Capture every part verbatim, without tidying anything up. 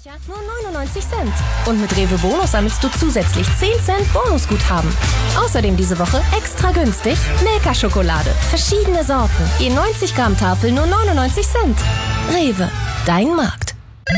Nur neunundneunzig Cent. Und mit Rewe Bonus sammelst du zusätzlich zehn Cent Bonusguthaben. Außerdem diese Woche extra günstig Milka-Schokolade. Verschiedene Sorten. Je neunzig Gramm Tafel nur neunundneunzig Cent. Rewe, dein Markt.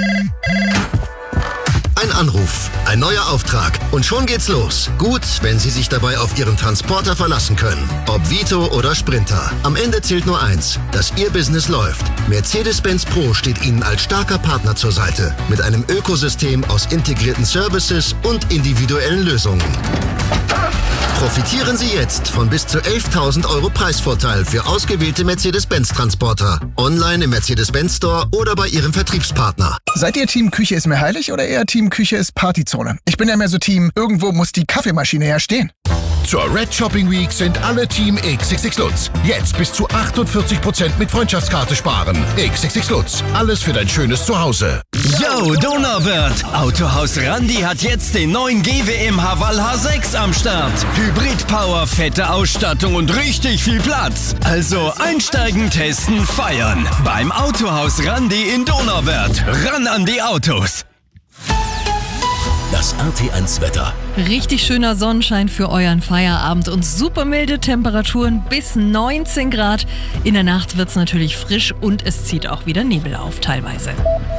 Ein Anruf, ein neuer Auftrag und schon geht's los. Gut, wenn Sie sich dabei auf Ihren Transporter verlassen können. Ob Vito oder Sprinter. Am Ende zählt nur eins, dass Ihr Business läuft. Mercedes-Benz Pro steht Ihnen als starker Partner zur Seite. Mit einem Ökosystem aus integrierten Services und individuellen Lösungen. Profitieren Sie jetzt von bis zu elftausend Euro Preisvorteil für ausgewählte Mercedes-Benz-Transporter. Online im Mercedes-Benz Store oder bei Ihrem Vertriebspartner. Seid ihr Team Küche ist mir heilig oder eher Team Küche ist Partyzone? Ich bin ja mehr so Team, irgendwo muss die Kaffeemaschine ja stehen. Zur Red Shopping Week sind alle Team X X X Lutz. Jetzt bis zu achtundvierzig Prozent mit Freundschaftskarte sparen. X X X Lutz. Alles für dein schönes Zuhause. Yo, Donauwörth. Autohaus Randi hat jetzt den neuen G W M Haval H sechs am Start. Hybrid-Power, fette Ausstattung und richtig viel Platz. Also einsteigen, testen, feiern. Beim Autohaus Randi in Donauwörth. Ran an die Autos. Das R T eins Wetter. Richtig schöner Sonnenschein für euren Feierabend und super milde Temperaturen bis neunzehn Grad. In der Nacht wird es natürlich frisch und es zieht auch wieder Nebel auf teilweise.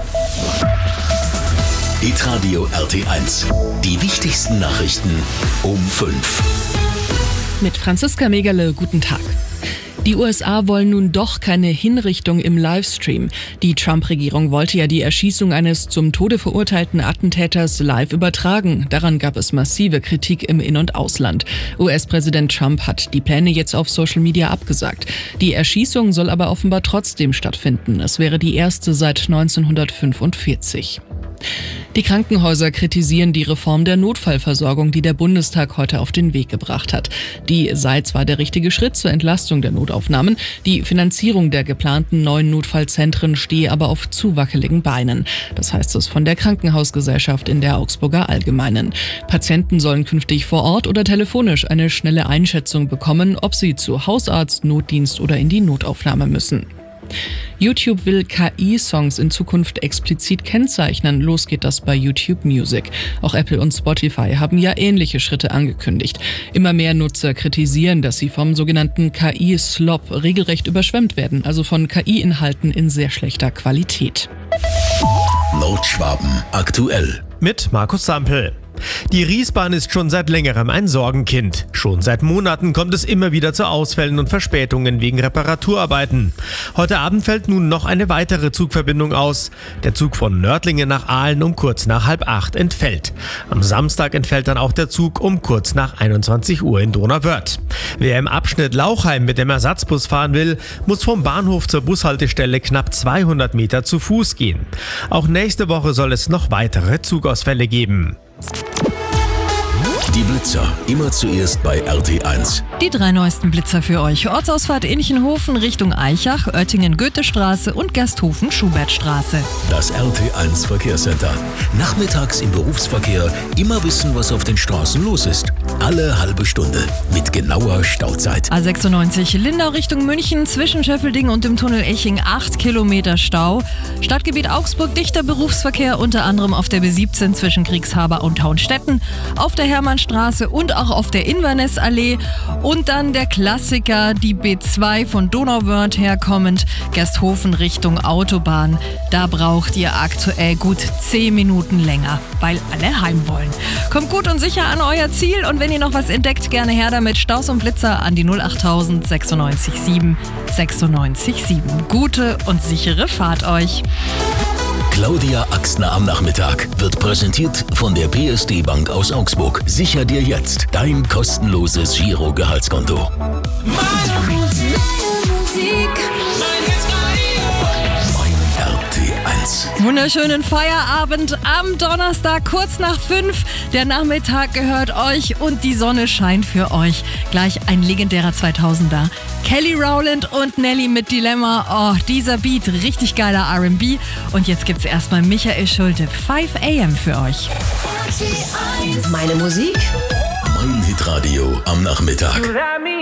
Hitradio R T eins. Die wichtigsten Nachrichten um fünf. Mit Franziska Megerle, guten Tag. Die U S A wollen nun doch keine Hinrichtung im Livestream. Die Trump-Regierung wollte ja die Erschießung eines zum Tode verurteilten Attentäters live übertragen. Daran gab es massive Kritik im In- und Ausland. U S-Präsident Trump hat die Pläne jetzt auf Social Media abgesagt. Die Erschießung soll aber offenbar trotzdem stattfinden. Es wäre die erste seit neunzehnhundertfünfundvierzig. Die Krankenhäuser kritisieren die Reform der Notfallversorgung, die der Bundestag heute auf den Weg gebracht hat. Die sei zwar der richtige Schritt zur Entlastung der Notaufnahmen, die Finanzierung der geplanten neuen Notfallzentren stehe aber auf zu wackeligen Beinen. Das heißt es von der Krankenhausgesellschaft in der Augsburger Allgemeinen. Patienten sollen künftig vor Ort oder telefonisch eine schnelle Einschätzung bekommen, ob sie zu Hausarzt, Notdienst oder in die Notaufnahme müssen. YouTube will K I-Songs in Zukunft explizit kennzeichnen. Los geht das bei YouTube Music. Auch Apple und Spotify haben ja ähnliche Schritte angekündigt. Immer mehr Nutzer kritisieren, dass sie vom sogenannten K I-Slop regelrecht überschwemmt werden, also von K I-Inhalten in sehr schlechter Qualität. Nordschwaben aktuell. Mit Markus Sampel. Die Riesbahn ist schon seit längerem ein Sorgenkind. Schon seit Monaten kommt es immer wieder zu Ausfällen und Verspätungen wegen Reparaturarbeiten. Heute Abend fällt nun noch eine weitere Zugverbindung aus. Der Zug von Nördlingen nach Aalen um kurz nach halb acht entfällt. Am Samstag entfällt dann auch der Zug um kurz nach einundzwanzig Uhr in Donauwörth. Wer im Abschnitt Lauchheim mit dem Ersatzbus fahren will, muss vom Bahnhof zur Bushaltestelle knapp zweihundert Meter zu Fuß gehen. Auch nächste Woche soll es noch weitere Zugausfälle geben. Die Blitzer, immer zuerst bei R T eins. Die drei neuesten Blitzer für euch. Ortsausfahrt Inchenhofen Richtung Aichach, Oettingen-Goethestraße und Gersthofen-Schubertstraße. Das R T eins Verkehrscenter. Nachmittags im Berufsverkehr immer wissen, was auf den Straßen los ist. Alle halbe Stunde mit genauer Stauzeit. A sechsundneunzig Lindau Richtung München, zwischen Schöffelding und dem Tunnel Eching acht Kilometer Stau. Stadtgebiet Augsburg dichter Berufsverkehr, unter anderem auf der B siebzehn zwischen Kriegshaber und Hauenstetten, auf der Hermannstraße und auch auf der Inverness-Allee. Und dann der Klassiker, die B zwei von Donauwörth herkommend, Gersthofen Richtung Autobahn. Da braucht ihr aktuell gut zehn Minuten länger, weil alle heim wollen. Kommt gut und sicher an euer Ziel und wenn ihr noch was entdeckt, gerne her damit. Staus und Blitzer an die null achttausend sechsundneunzig sieben sechsundneunzig sieben. Gute und sichere Fahrt euch. Claudia Axtner am Nachmittag wird präsentiert von der P S D Bank aus Augsburg. Sicher dir jetzt dein kostenloses Giro-Gehaltskonto. Meine Musik, Mein R T eins. Wunderschönen Feierabend am Donnerstag, kurz nach fünf. Der Nachmittag gehört euch und die Sonne scheint für euch. Gleich ein legendärer zweitausender. Kelly Rowland und Nelly mit Dilemma. Oh, dieser Beat, richtig geiler R and B. Und jetzt gibt's erstmal Michael Schulte, five a m für euch. Meine Musik. Mein Hitradio am Nachmittag.